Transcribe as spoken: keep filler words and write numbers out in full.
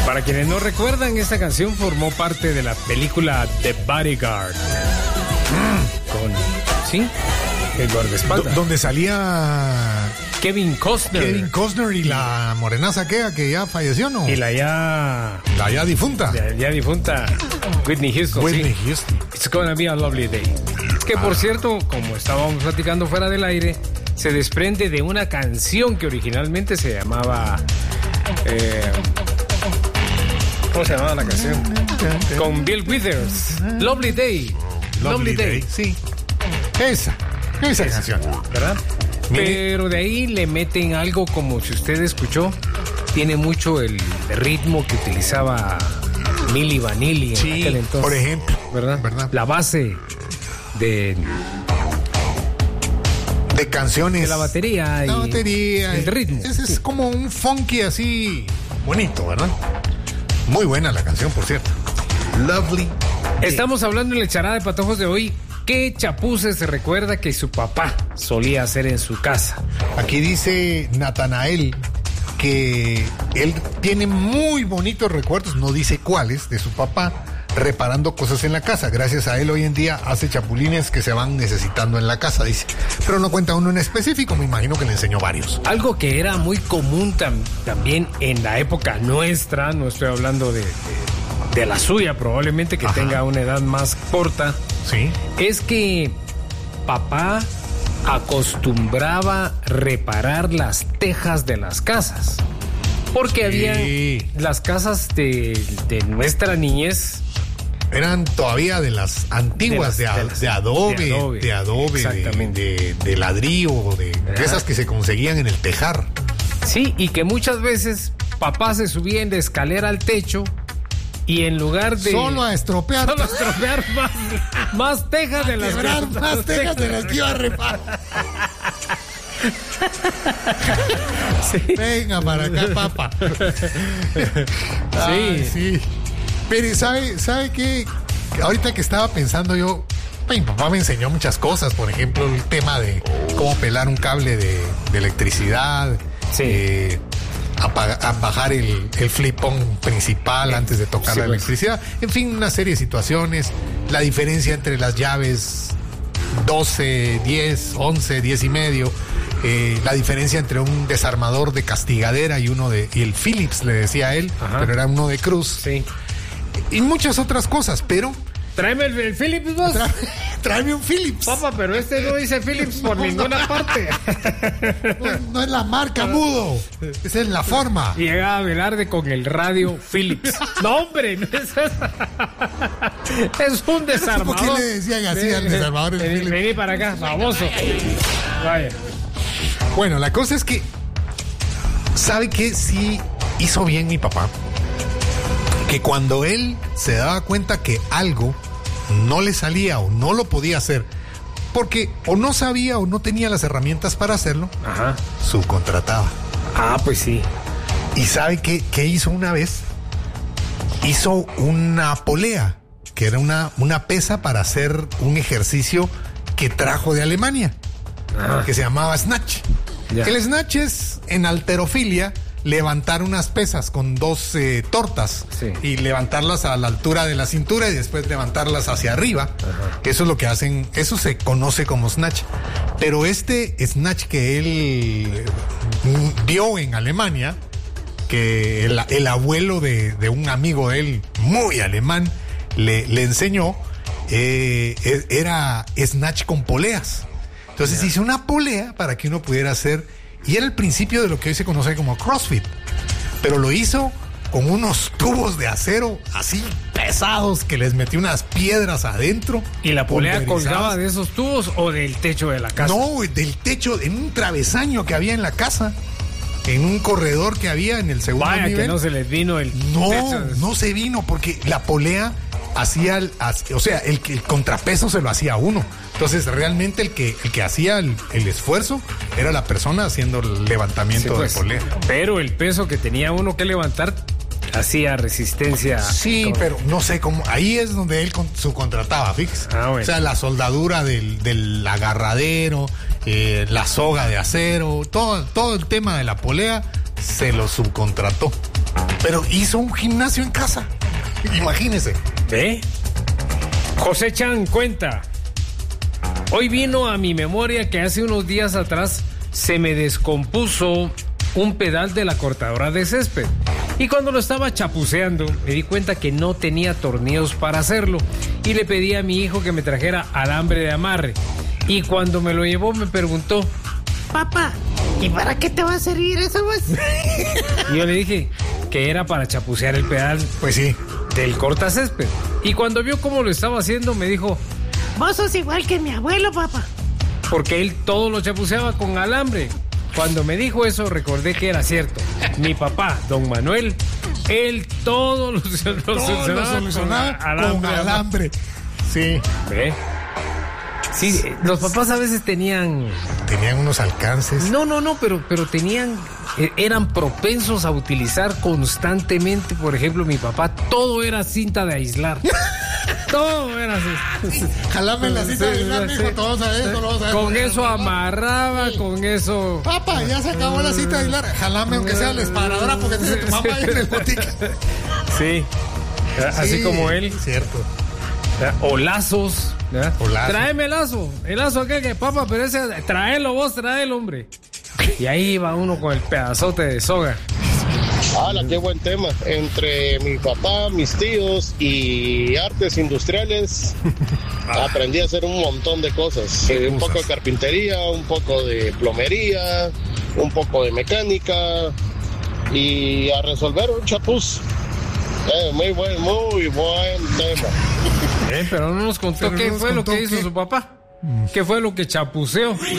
Para quienes no recuerdan, esta canción formó parte de la película The Bodyguard. Mm. Con, ¿sí? El guardaespaldas. Donde salía Kevin Costner. Kevin Costner y la morenaza aquella que ya falleció, ¿no? Y la ya... La ya difunta. La ya difunta Whitney Houston. Whitney sí. Houston. It's gonna be a lovely day. Que por cierto, como estábamos platicando fuera del aire, se desprende de una canción que originalmente se llamaba... Eh, ¿Cómo se llamaba la canción? Con Bill Withers. Lovely Day. Lovely, lovely day. day. Sí. Esa. Esa Esa canción. ¿Verdad? Mire. Pero de ahí le meten algo como si usted escuchó. Tiene mucho el ritmo que utilizaba Milli Vanilli en sí, aquel entonces. Por ejemplo. ¿Verdad? ¿Verdad? La base de... De canciones. De la batería. La y batería. El ritmo. Es, es como un funky así bonito, ¿verdad? Muy buena la canción, por cierto. Lovely. Estamos hablando en la charada de patojos de hoy. ¿Qué chapuces se recuerda que su papá solía hacer en su casa? Aquí dice Natanael que él tiene muy bonitos recuerdos, no dice cuáles, de su papá reparando cosas en la casa. Gracias a él hoy en día hace chapulines que se van necesitando en la casa, dice. Pero no cuenta uno en específico, me imagino que le enseñó varios. Algo que era muy común tam- también en la época nuestra, no estoy hablando de, de, de la suya, probablemente que Ajá. tenga una edad más corta, sí, es que papá acostumbraba reparar las tejas de las casas. Porque sí. había las casas de, de nuestra niñez. Eran todavía de las antiguas, de, las, de, de, las, de adobe, de adobe, de, adobe exactamente. de, de, de ladrillo, de, de esas que se conseguían en el tejar. Sí, y que muchas veces papá se subía en la escalera al techo y en lugar de... Solo a estropear. Solo a estropear más, más tejas de las que... más tejas de las que iba a reparar. Sí. Venga para acá, papá. Ay, sí, sí. Pero ¿sabe, sabe qué? Ahorita que estaba pensando yo, mi papá me enseñó muchas cosas, por ejemplo, el tema de cómo pelar un cable de, de electricidad, sí. eh, apaga, a bajar el, el flipón principal antes de tocar sí, la electricidad. En fin, una serie de situaciones, la diferencia entre las llaves doce, diez, once, diez y medio. Eh, la diferencia entre un desarmador de castigadera y uno de... Y el Phillips, le decía a él, Ajá. pero era uno de cruz. Sí. Y muchas otras cosas, pero... Tráeme el, el Phillips, vos. Tra, tráeme un Phillips. Papá, pero este no dice Phillips por no, ninguna no. parte. No, no es la marca, mudo. Esa es la forma. Y llegaba a Velarde con el radio Phillips. No, hombre, no es esa. Es un desarmador. ¿Por qué le decían así ven, al desarmador? Vení, Phillips? Vení para acá, famoso. Vaya. Bueno, la cosa es que... ¿Sabe qué? Sí hizo bien mi papá. Que cuando él se daba cuenta que algo no le salía o no lo podía hacer, porque o no sabía o no tenía las herramientas para hacerlo, Ajá. subcontrataba. Ah, pues sí. ¿Y sabe qué, qué hizo una vez? Hizo una polea, que era una, una pesa para hacer un ejercicio que trajo de Alemania, Ajá. que se llamaba snatch. Ya. El snatch es en halterofilia levantar unas pesas con dos eh, tortas sí. y levantarlas a la altura de la cintura y después levantarlas hacia arriba. Ajá. Eso es lo que hacen, eso se conoce como snatch. Pero este snatch que él vio en Alemania, que el, el abuelo de, de un amigo de él, muy alemán, le, le enseñó, eh, era snatch con poleas. Entonces yeah. hice una polea para que uno pudiera hacer, y era el principio de lo que hoy se conoce como CrossFit, pero lo hizo con unos tubos de acero así pesados que les metí unas piedras adentro. ¿Y la polea colgaba de esos tubos o del techo de la casa? No, del techo, en un travesaño que había en la casa, en un corredor que había en el segundo Vaya, nivel. Vaya, que no se les vino el No, techo. no se vino porque la polea hacía, el, o sea, el, el contrapeso se lo hacía uno. Entonces, realmente el que, el que hacía el, el esfuerzo era la persona haciendo el levantamiento sí, pues, de polea. Pero el peso que tenía uno que levantar hacía resistencia. Sí, con... pero no sé cómo. Ahí es donde él subcontrataba, fix. Ah, bueno. O sea, la soldadura del, del agarradero, eh, la soga de acero, todo, todo el tema de la polea se lo subcontrató. Pero hizo un gimnasio en casa. Imagínese. ¿Ve? José Chan cuenta. Hoy vino a mi memoria que hace unos días atrás se me descompuso un pedal de la cortadora de césped. Y cuando lo estaba chapuceando, me di cuenta que no tenía tornillos para hacerlo. Y le pedí a mi hijo que me trajera alambre de amarre. Y cuando me lo llevó me preguntó: papá, ¿y para qué te va a servir eso, pues? Y yo le dije que era para chapucear el pedal, pues sí, del cortacésped. Y cuando vio cómo lo estaba haciendo, me dijo: vos sos igual que mi abuelo, papá. Porque él todo lo chapuceaba con alambre. Cuando me dijo eso, recordé que era cierto. Mi papá, don Manuel, él todo lo, lo todo solucionaba, lo solucionaba con alambre. Con alambre. Sí. ¿Ve? Sí, los papás a veces tenían... Tenían unos alcances. No, no, no, pero, pero tenían... Eran propensos a utilizar constantemente, por ejemplo, mi papá, todo era cinta de aislar. Todo era así. Jalame la cinta de aislar, mijo, todos a eso, lo a con eso amarraba, sí. Con eso... Papá, ya se acabó la cinta de aislar. Jalame aunque sea la disparadora porque tiene tu mamá ahí en el botique. Sí, así sí, como él. Cierto. O lazos. O lazo. Tráeme el lazo. El lazo aquel que, papá, pero ese, tráelo vos, tráelo, hombre. Y ahí va uno con el pedazote de soga. ¡Hala, qué buen tema! Entre mi papá, mis tíos y artes industriales, aprendí a hacer un montón de cosas. Eh, un poco de carpintería, un poco de plomería, un poco de mecánica y a resolver un chapuz. Eh, muy buen, muy buen tema. Eh, pero no nos contó pero qué no fue lo que hizo qué. Su papá. ¿Qué fue lo que chapuceó?